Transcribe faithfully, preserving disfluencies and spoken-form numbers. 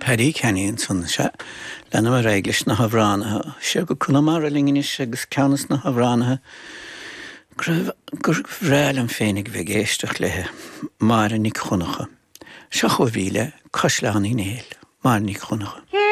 Paddy Kenyon son se lena mar réiglis na havránathe, se go culamar a linginis agus ceannas na havránathe gur bhreil an féinnig bheith géisteach lethe mar a nig chunacha. Se chu bhíle cos lean í néil, mar nig chunacha.